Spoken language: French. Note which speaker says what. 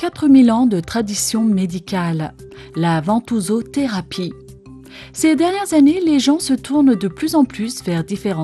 Speaker 1: 4000 ans de tradition médicale, la ventousothérapie. Ces dernières années, les gens se tournent de plus en plus vers différents